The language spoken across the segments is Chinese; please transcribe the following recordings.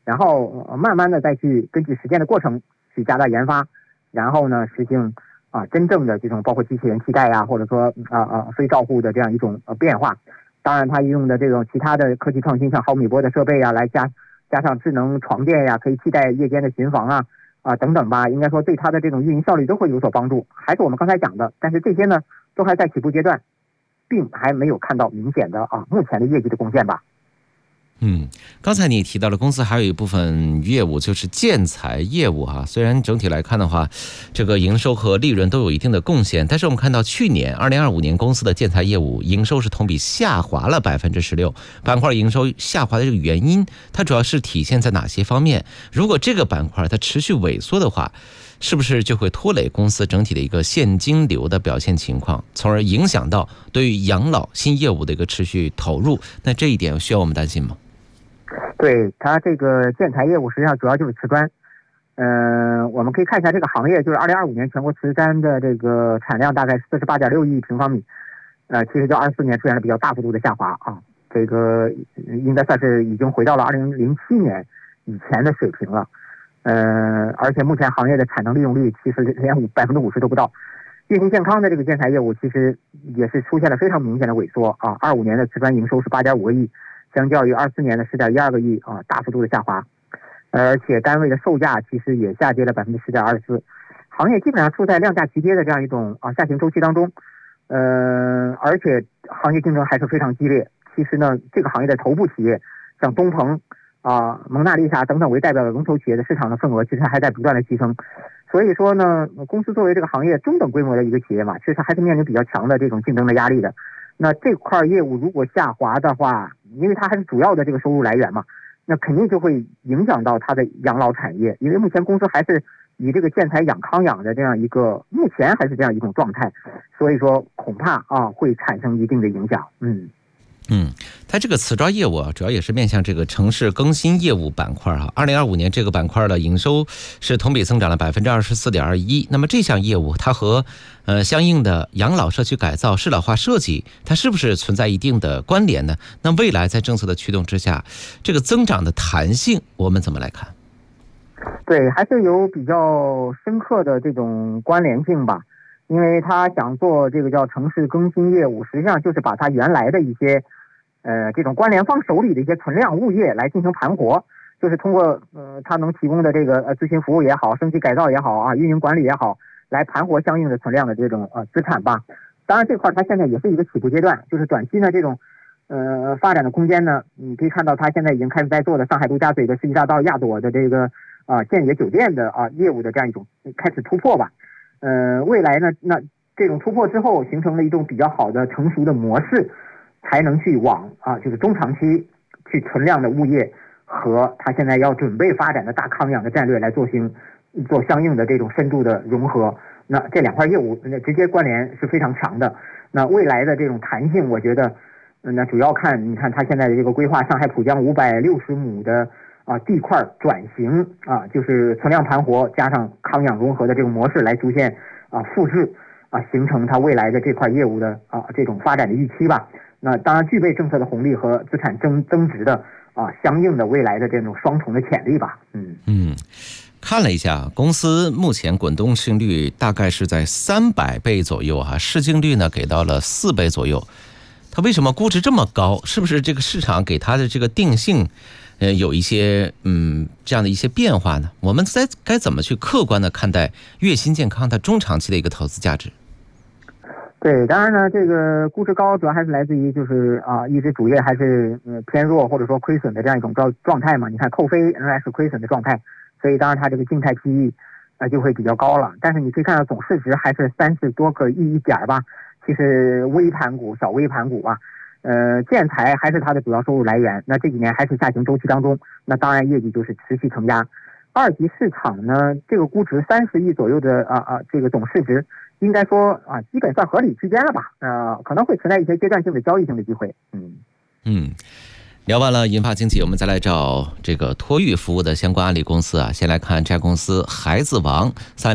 然后慢慢的再去根据实践的过程去加大研发，然后呢实行真正的这种包括机器人替代呀，或者说非照护的这样一种变化。当然它用的这种其他的科技创新，像毫米波的设备啊，来加上智能床垫呀，可以替代夜间的巡防等等吧，应该说对它的这种运营效率都会有所帮助。还是我们刚才讲的，但是这些呢都还在起步阶段，并还没有看到明显的目前的业绩的贡献吧。 刚才你提到了公司还有一部分业务就是建材业务虽然整体来看的话，这个营收和利润都有一定的贡献，但是我们看到去年2025年公司的建材业务营收是同比下滑了16%，板块营收下滑的这个原因，它主要是体现在哪些方面？如果这个板块它持续萎缩的话，是不是就会拖累公司整体的一个现金流的表现情况，从而影响到对于养老新业务的一个持续投入？那这一点需要我们担心吗？ 对，它这个建材业务实际上主要就是瓷砖。我们可以看一下这个行业，就是2025年全国瓷砖的这个产量大概48.6亿平方米，其实就24年出现了比较大幅度的下滑这个应该算是已经回到了2007年以前的水平了。而且目前行业的产能利用率其实连50%都不到。运行健康的这个建材业务其实也是出现了非常明显的萎缩25年的瓷砖营收是8.5个亿，相较于24年的10.12个亿大幅度的下滑，而且单位的售价其实也下跌了10.24%，行业基本上处在量价齐跌的这样一种下行周期当中，而且行业竞争还是非常激烈。其实呢，这个行业的头部企业像东鹏蒙娜丽莎等等为代表的龙头企业的市场的份额其实还在不断的提升。所以说呢，公司作为这个行业中等规模的一个企业嘛，其实它还是面临比较强的这种竞争的压力的。那这块业务如果下滑的话，因为它还是主要的这个收入来源嘛，那肯定就会影响到它的养老产业。因为目前公司还是以这个建材养康养的这样一个，目前还是这样一种状态，所以说恐怕会产生一定的影响。 它这个瓷砖业务主要也是面向这个城市更新业务板块2025年这个板块的营收是同比增长了24.21%。那么这项业务它和相应的养老社区改造、适老化设计，它是不是存在一定的关联呢？那未来在政策的驱动之下，这个增长的弹性我们怎么来看？ 对，还是有比较深刻的这种关联性吧。因为他想做这个叫城市更新业务，实际上就是把他原来的一些这种关联方手里的一些存量物业来进行盘活，就是通过他能提供的这个咨询服务也好，升级改造也好运营管理也好，来盘活相应的存量的这种资产吧。当然这块它现在也是一个起步阶段，就是短期呢这种发展的空间呢，你可以看到他现在已经开始在做的上海陆家嘴的世纪大道亚朵的这个建野酒店的业务的这样一种开始突破吧。未来呢，那这种突破之后形成了一种比较好的成熟的模式，才能去往就是中长期去存量的物业和他现在要准备发展的大康养的战略来做相应的这种深度的融合。那这两块业务直接关联是非常强的。那未来的这种弹性，我觉得那主要看你看他现在的这个规划，上海浦江560亩的地块转型就是存量盘活加上康养融合的这种模式来逐渐复制形成它未来的这块业务的这种发展的预期吧。那当然具备政策的红利和资产增值的相应的未来的这种双重的潜力吧。 看了一下，公司目前滚动市盈率大概是在300倍左右市净率呢给到了4倍左右。它为什么估值这么高？是不是这个市场给它的这个定性有一些这样的一些变化呢？我们该怎么去客观的看待悦新健康它中长期的一个投资价值？ 对，当然呢，这个估值高主要还是来自于就是一直主业还是偏弱或者说亏损的这样一种状态嘛。你看扣非仍然是亏损的状态，所以当然它这个静态 PE 就会比较高了。但是你可以看到总市值还是30多个亿一点吧，其实微盘股小微盘股建材还是它的主要收入来源，那这几年还是下行周期当中，那当然业绩就是持续承压。二级市场呢，这个估值30亿左右的这个总市值，应该说基本算合理区间了吧。可能会存在一些阶段性的交易性的机会。 聊完了银发经济，我们再来找这个托育服务的相关案例公司先来看这家公司孩子王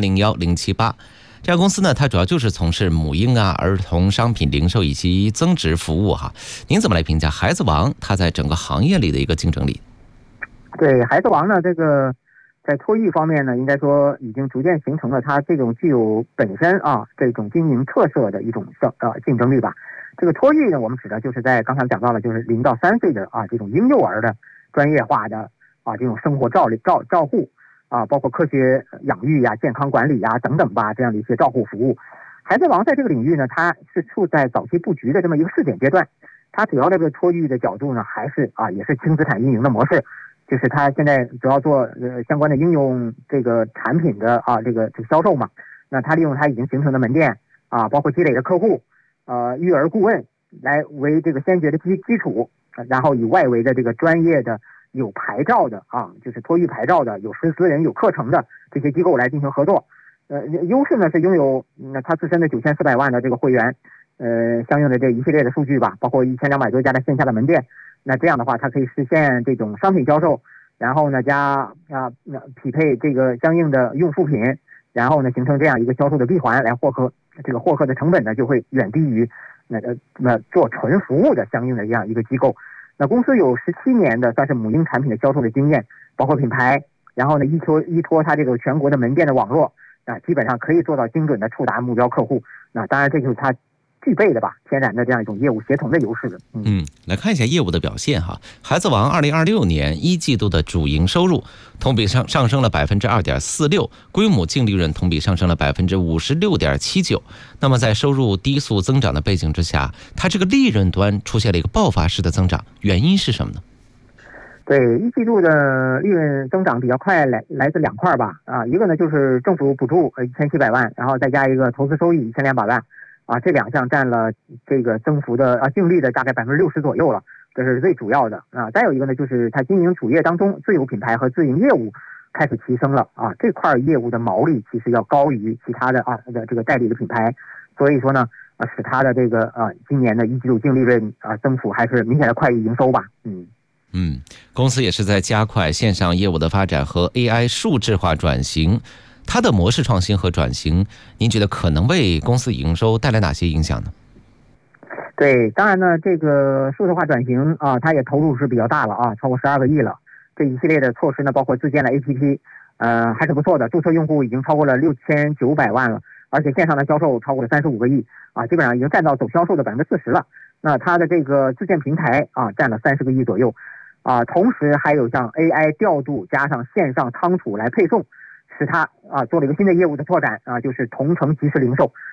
301078。这家公司呢，它主要就是从事母婴儿童商品零售以及增值服务您怎么来评价孩子王它在整个行业里的一个竞争力？ 对，孩子王呢，这个在托育方面呢，应该说已经逐渐形成了它这种具有本身这种经营特色的一种竞争力吧。这个托育呢，我们指的就是在刚才讲到了，就是0到3岁的这种婴幼儿的专业化的这种生活照护包括科学养育呀、健康管理呀等等吧，这样的一些照护服务。孩子王在这个领域呢，它是处在早期布局的这么一个试点阶段。它主要的这个托育的角度呢，还是也是轻资产运营的模式，就是它现在主要做相关的应用这个产品的这个销售嘛。那它利用它已经形成的门店包括积累的客户育儿顾问来为这个先决的基础，然后以外围的这个专业的有牌照的就是托育牌照的、有师资人、有课程的这些机构来进行合作。优势呢是拥有它自身的9400万的这个会员。相应的这一系列的数据吧，包括1200多家的线下的门店。那这样的话，它可以实现这种商品销售，然后呢加匹配这个相应的用副品，然后呢形成这样一个销售的闭环，来获客的成本呢就会远低于做纯服务的相应的这样一个机构。那公司有17年的算是母婴产品的销售的经验，包括品牌，然后呢依托它这个全国的门店的网络基本上可以做到精准的触达目标客户。那当然这就是它具备的吧，天然的这样一种业务协同的优势的。 来看一下业务的表现哈。孩子王2026年1季度的主营收入同比上升了2.46%，规模净利润同比上升了56.79%。那么在收入低速增长的背景之下，它这个利润端出现了一个爆发式的增长，原因是什么呢？ 对，一季度的利润增长比较快，来自2块吧。一个呢就是政府补助1700万，然后再加一个投资收益1200万。这2项占了这个增幅的净利的大概60%左右了，这是最主要的再有一个呢，就是它经营主业当中自有品牌和自营业务开始提升了这块业务的毛利其实要高于其他的这个代理的品牌，所以说呢使它的这个今年的一季度净利润增幅还是明显的快于营收吧。 公司也是在加快线上业务的发展和 AI 数字化转型。它的模式创新和转型，您觉得可能为公司营收带来哪些影响呢？ 对，当然呢，这个数字化转型它也投入是比较大了超过12个亿了。这一系列的措施呢，包括自建的 APP，还是不错的，注册用户已经超过了6900万了，而且线上的销售超过了35个亿基本上已经占到总销售的40%了。那它的这个自建平台占了30个亿左右同时还有像 AI 调度加上线上仓储来配送。使它做了一个新的业务的拓展就是同城即时零售。